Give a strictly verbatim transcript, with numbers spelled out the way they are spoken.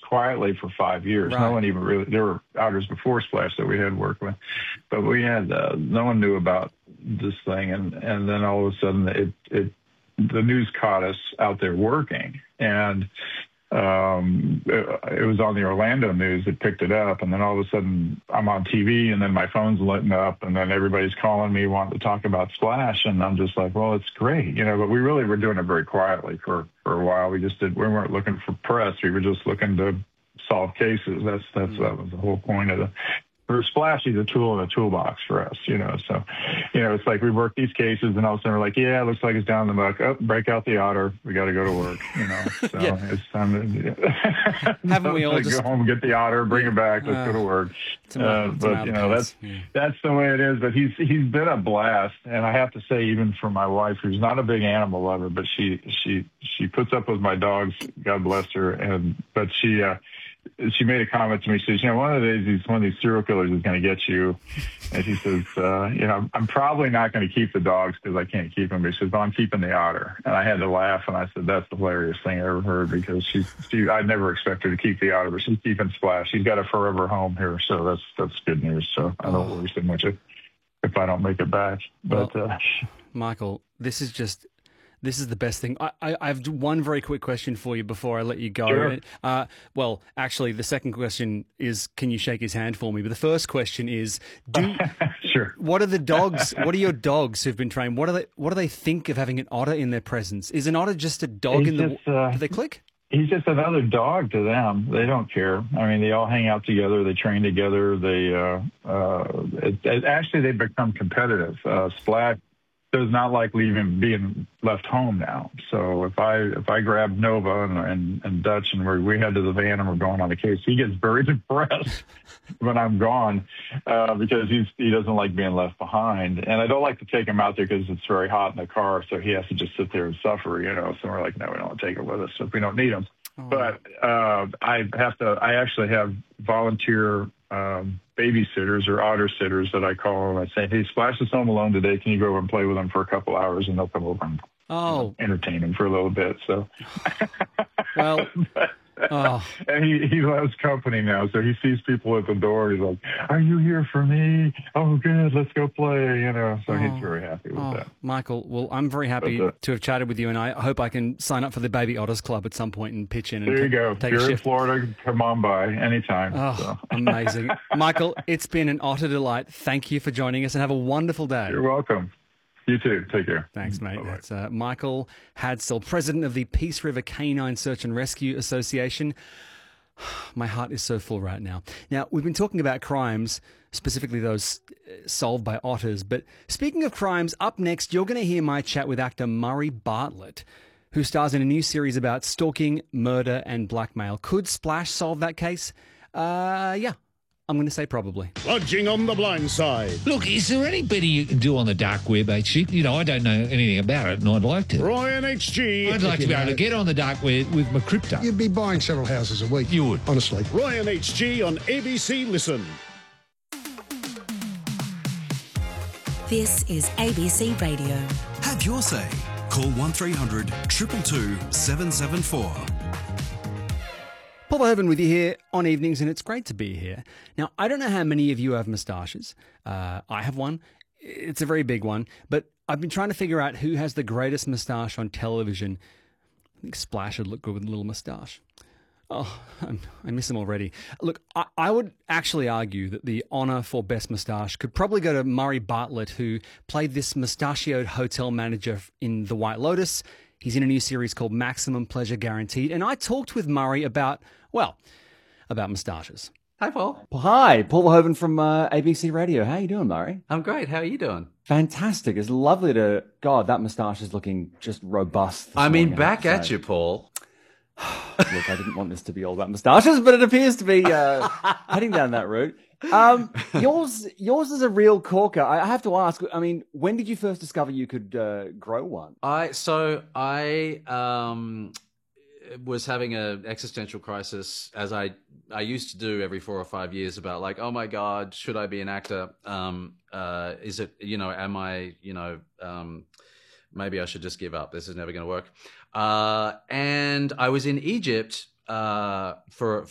quietly for five years. Right. No one even really, there were otters before Splash that we had worked with, but we had, uh, no one knew about this thing. And, and then all of a sudden it, it, the news caught us out there working, and um, it, it was on the Orlando news that picked it up. And then all of a sudden I'm on T V, and then my phone's lighting up, and then everybody's calling me wanting to talk about Splash. And I'm just like, well, it's great, you know, but we really were doing it very quietly for, for a while. We just did, we weren't looking for press. We were just looking to solve cases. That's, that's, mm-hmm. that was the whole point of the, for Splash, he's a tool in a toolbox for us, you know. So, you know, it's like we work these cases, and all of a sudden we're like, yeah, it looks like it's down the muck. Oh, break out the otter. We got to go to work, you know. So yeah. it's time to haven't we all just go home, get the otter, bring yeah. it back, let's uh, go to work. To uh, but you know, that's yeah. that's the way it is. But he's he's been a blast, and I have to say, even for my wife, who's not a big animal lover, but she she she puts up with my dogs. God bless her. And but she. Uh, She made a comment to me. She says, you know, one of the days, he's, one of these serial killers is going to get you. And she says, uh, you know, I'm probably not going to keep the dogs because I can't keep them. But she says, but I'm keeping the otter. And I had to laugh, and I said, that's the hilarious thing I ever heard, because she's, she, I never expect her to keep the otter, but she's keeping Splash. She's got a forever home here, so that's that's good news. So I don't worry so much if, if I don't make it back. But well, uh, Michael, this is just... This is the best thing. I, I, I have one very quick question for you before I let you go. Sure. Uh, well, actually, the second question is, can you shake his hand for me? But the first question is, do sure. What are the dogs? What are your dogs who've been trained? What do they? What do they think of having an otter in their presence? Is an otter just a dog He's in the? just, uh, do they click? He's just another dog to them. They don't care. I mean, they all hang out together. They train together. They uh, uh, it, it, actually they become competitive. Uh, Splash does not like leaving, being left home now. So if I if I grab Nova and and, and Dutch and we're, we head to the van and we're going on a case, he gets very depressed when I'm gone uh, because he's he doesn't like being left behind. And I don't like to take him out there because it's very hot in the car, so he has to just sit there and suffer, you know. So we're like, no, we don't want to take him with us if we don't need him. Oh. But uh, I have to. I actually have volunteer um, babysitters or otter sitters that I call them. I say, hey, Splash is home alone today. Can you go over and play with him for a couple hours? And they'll come over and oh. you know, entertain him for a little bit. So, well, but, oh. and he, he loves company now. So he sees people at the door. He's like, are you here for me? Oh, good. Let's go play. You know, so oh. he's very happy with oh. that. Michael, well, I'm very happy but, uh, to have chatted with you, and I hope I can sign up for the Baby Otters Club at some point and pitch in. And there you t- go. Take If a you're shift. in Florida, come on by anytime. Oh, so. Amazing. Michael, it's been an otter delight. Thank you for joining us, and have a wonderful day. You're welcome. You too. Take care. Thanks, mate. Bye-bye. That's uh, Michael Hadsell, president of the Peace River Canine Search and Rescue Association. My heart is so full right now. Now, we've been talking about crimes, specifically those solved by otters. But speaking of crimes, up next, you're going to hear my chat with actor Murray Bartlett, who stars in a new series about stalking, murder, and blackmail. Could Splash solve that case? Uh, yeah. I'm going to say probably. Lodging on the blind side. Look, is there any better you can do on the dark web, H G? You know, I don't know anything about it, and I'd like to. Roy and H G. I'd like to be able to get on the dark web with my crypto. You'd be buying several houses a week. You would. Honestly. Roy and H G on A B C Listen. This is A B C Radio. Have your say. Call one three hundred two two two seven seven four. Paul Verhoeven with you here on evenings, and it's great to be here. Now, I don't know how many of you have moustaches. Uh, I have one. It's a very big one, but I've been trying to figure out who has the greatest moustache on television. I think Splash would look good with a little moustache. Oh, I'm, I miss him already. Look, I, I would actually argue that the honour for best moustache could probably go to Murray Bartlett, who played this mustachioed hotel manager in The White Lotus. He's in a new series called Maximum Pleasure Guaranteed. And I talked with Murray about, well, about moustaches. Hi, Paul. Hi, Paul Verhoeven from uh, A B C Radio. How you doing, Murray? I'm great. How are you doing? Fantastic. It's lovely to... God, that moustache is looking just robust. I mean, back at you, Paul. Look, I didn't want this to be all about moustaches, but it appears to be uh, heading down that route. Um, yours, yours is a real corker. I have to ask. I mean, when did you first discover you could uh, grow one? I so I um, was having an existential crisis, as I I used to do every four or five years, about like, oh my God, should I be an actor? Um, uh, is it you know, am I you know, um, maybe I should just give up. This is never going to work. Uh, and I was in Egypt uh, for